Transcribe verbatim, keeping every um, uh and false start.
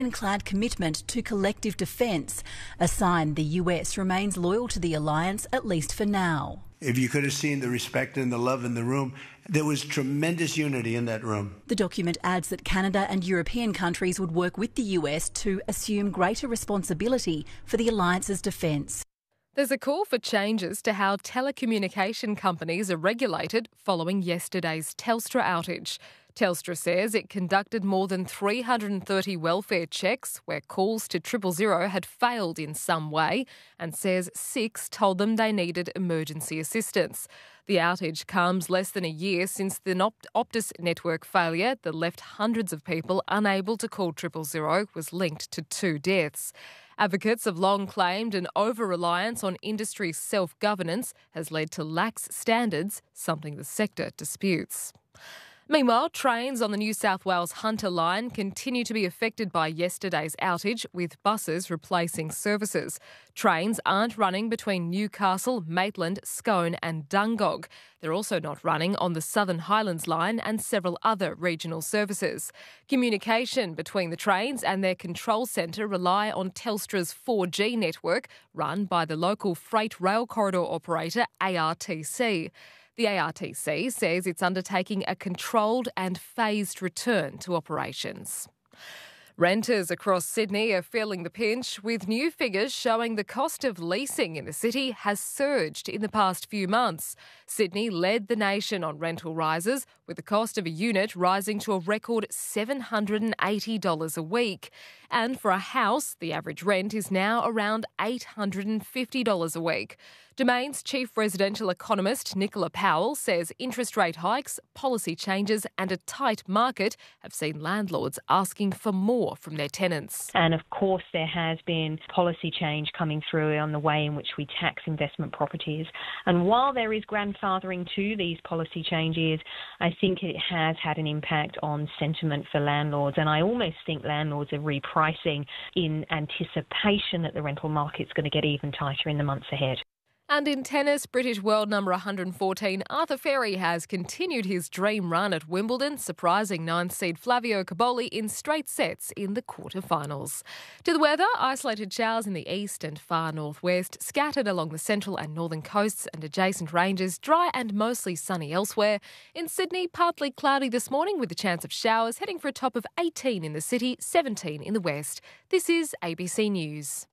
Clad commitment to collective defence, a sign the U S remains loyal to the alliance, at least for now. If you could have seen the respect and the love in the room, there was tremendous unity in that room. The document adds that Canada and European countries would work with the U S to assume greater responsibility for the alliance's defence. There's a call for changes to how telecommunication companies are regulated following yesterday's Telstra outage. Telstra says it conducted more than three hundred thirty welfare checks where calls to triple zero had failed in some way, and says six told them they needed emergency assistance. The outage comes less than a year since the Optus network failure that left hundreds of people unable to call triple zero was linked to two deaths. Advocates have long claimed an over-reliance on industry self-governance has led to lax standards, something the sector disputes. Meanwhile, trains on the New South Wales Hunter line continue to be affected by yesterday's outage, with buses replacing services. Trains aren't running between Newcastle, Maitland, Scone and Dungog. They're also not running on the Southern Highlands line and several other regional services. Communication between the trains and their control centre rely on Telstra's four G network, run by the local freight rail corridor operator A R T C. The A R T C says it's undertaking a controlled and phased return to operations. Renters across Sydney are feeling the pinch, with new figures showing the cost of leasing in the city has surged in the past few months. Sydney led the nation on rental rises, with the cost of a unit rising to a record seven hundred eighty dollars a week. And for a house, the average rent is now around eight hundred fifty dollars a week. Domain's chief residential economist Nicola Powell says interest rate hikes, policy changes and a tight market have seen landlords asking for more from their tenants. And of course there has been policy change coming through on the way in which we tax investment properties. And while there is grandfathering to these policy changes, I think it has had an impact on sentiment for landlords. And I almost think landlords are repricing in anticipation that the rental market's going to get even tighter in the months ahead. And in tennis, British world number one hundred fourteen Arthur Ferry has continued his dream run at Wimbledon, surprising ninth seed Flavio Cobolli in straight sets in the quarterfinals. To the weather, isolated showers in the east and far northwest, scattered along the central and northern coasts and adjacent ranges, dry and mostly sunny elsewhere. In Sydney, partly cloudy this morning with a chance of showers, heading for a top of eighteen in the city, seventeen in the west. This is A B C News.